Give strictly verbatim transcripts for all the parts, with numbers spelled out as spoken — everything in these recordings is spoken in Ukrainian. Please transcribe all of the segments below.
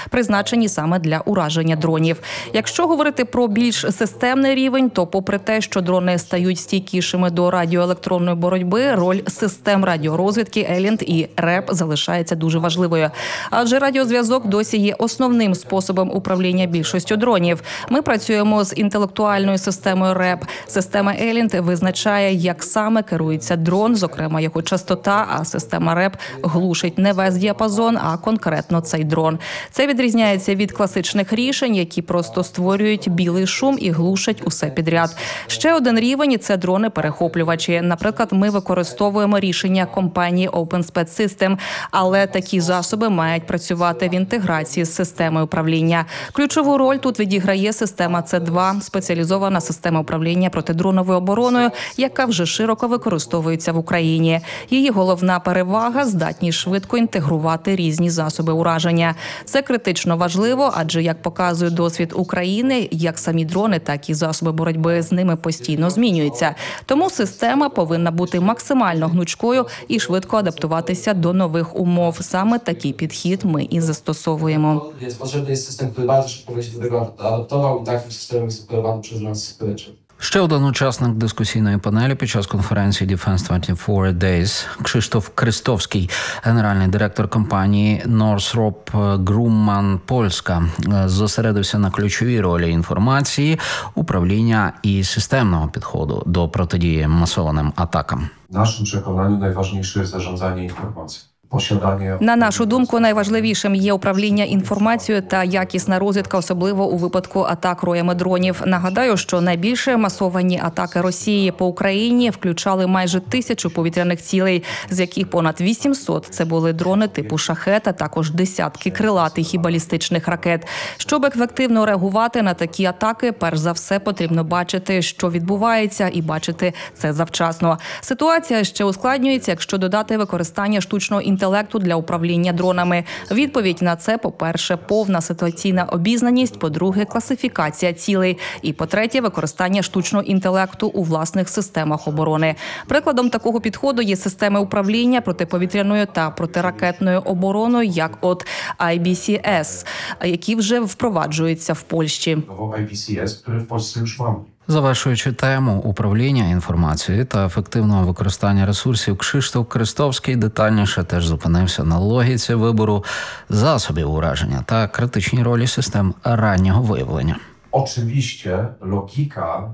призначені саме для ураження дронів. Якщо говорити про більш системний рівень, то попри те, що дрони стають стійкішими до радіоелектронної боротьби, роль систем радіорозвідки Елінд і РЕП залишається дуже важливою. Адже радіозв'язок досі є основним способом управління більшістю дронів. Ми працюємо з інтелектуальною системою РЕП. Система Елінд визначає, як саме керується дрон, зокрема його частота, а система РЕП глушить не весь діапазон, а конкретно цей дрон. Це відрізняється від класичних рішень, які просто створюють білий шум і глушать усе підряд. Ще один рівень – це дрони-перехоплювачі. Наприклад, ми використовуємо рішення компанії OpenSpec System, але такі засоби мають працювати в інтеграції з системою управління. Ключову роль тут відіграє система С два – спеціалізована система управління протидроновою обороною, яка вже широко використовується в Україні. Її головна перевага – здатність швидко інтегрувати різні засоби ураження. Це критично важливо, адже, як показує досвід України, як самі дрони, так і засоби боротьби з ними постійно змінюються. Тому система повинна бути максимально гнучкою і швидко адаптуватися до нових умов. Саме такий підхід ми і застосовуємо. Potrzebny jest system, który bardzo szybko się do tego adaptował i takim systemem jest operowany przez nas Spyleczy. Ще один учасник дискусійної панелі під час конференції Defense двадцять чотири Days – Кшиштоф Крестовський, генеральний директор компанії Northrop Grumman Польська, зосередився на ключовій ролі інформації, управління і системного підходу до протидії масованим атакам. W naszym przekonaniu najważniejsze jest zarządzanie informacją. На нашу думку, найважливішим є управління інформацією та якісна розвідка, особливо у випадку атак роями дронів. Нагадаю, що найбільше масовані атаки Росії по Україні включали майже тисячу повітряних цілей, з яких понад вісімсот – це були дрони типу «Шахед», а також десятки крилатих і балістичних ракет. Щоб ефективно реагувати на такі атаки, перш за все потрібно бачити, що відбувається, і бачити це завчасно. Ситуація ще ускладнюється, якщо додати використання штучного інтелекту інтелекту для управління дронами. Відповідь на це, по-перше, повна ситуаційна обізнаність, по-друге, класифікація цілей і, по-третє, використання штучного інтелекту у власних системах оборони. Прикладом такого підходу є системи управління протиповітряною та протиракетною обороною, як от ай бі сі ес, які вже впроваджуються в Польщі. ай бі сі ес, który w Polsce już mamy. Завершуючи тему управління інформацією та ефективного використання ресурсів, Кшиштоф Крестовський детальніше теж зупинився на логіці вибору засобів ураження та критичній ролі систем раннього виявлення. Oczywiście logika,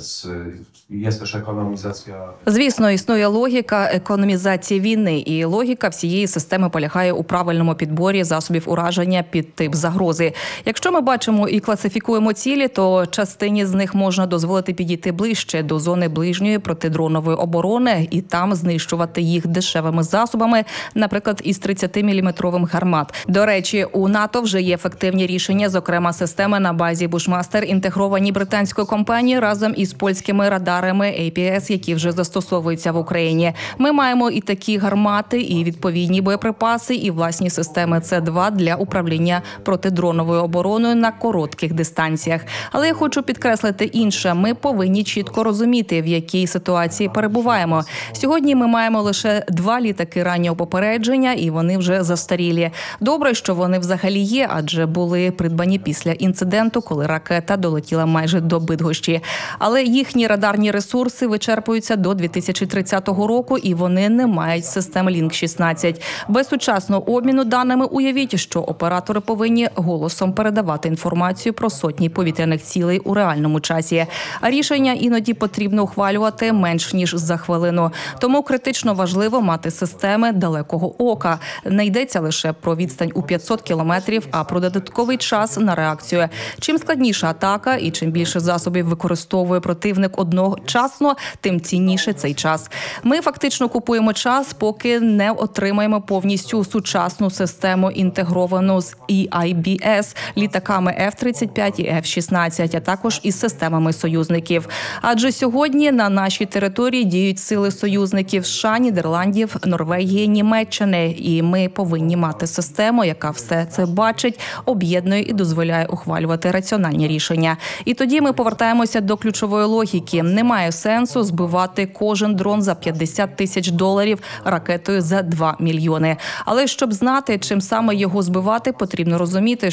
jest też ekonomizacja. Звісно, існує логіка економізації війни, і логіка всієї системи полягає у правильному підборі засобів ураження під тип загрози. Якщо ми бачимо і класифікуємо цілі, то частині з них можна дозволити підійти ближче до зони ближньої протидронової оборони і там знищувати їх дешевими засобами, наприклад, із тридцятиміліметрових гармат. До речі, у НАТО вже є ефективні рішення, зокрема системи на базі Bushmaster, інтегровані британською компанією разом із польськими радарами ей пі ес, які вже застосовуються в Україні. Ми маємо і такі гармати, і відповідні боєприпаси, і власні системи С два для управління протидроновою обороною на коротких дистанціях. Але я хочу підкреслити інше. Ми повинні чітко розуміти, в якій ситуації перебуваємо. Сьогодні ми маємо лише два літаки раннього попередження, і вони вже застарілі. Добре, що вони взагалі є, адже були придбані після інциденту, коли ракета долетіла майже до Бидгощі. Але їхні радарні ресурси вичерпуються до дві тисячі тридцятого року, і вони не мають систем Лінк шістнадцять. Без сучасного обміну даними уявіть, що оператори повинні голосом передавати інформацію про сотні повітряних цілей у реальному часі. А рішення іноді потрібно ухвалювати менш ніж за хвилину. Тому критично важливо мати системи далекого ока. Не йдеться лише про відстань у п'ятсот кілометрів, а про додатковий час на реакцію. Чим складніша атака і чим більше засобів використовує противник одночасно, тим цінніше цей час. Ми фактично купуємо час, поки не отримаємо повністю сучасну систему, інтегровану з і ай бі ес, літаками еф тридцять п'ять і еф шістнадцять, а також із системами союзників. Адже сьогодні на нашій території діють сили союзників США, Нідерландів, Норвегії, Німеччини. І ми повинні мати систему, яка все це бачить, об'єднує і дозволяє ухвалювати раціональні рішення. І тоді ми повертаємося до ключової логіки. Немає сенсу збивати кожен дрон за п'ятдесят тисяч доларів ракетою за два мільйони. Але щоб знати, чим саме його збивати, потрібно розуміти,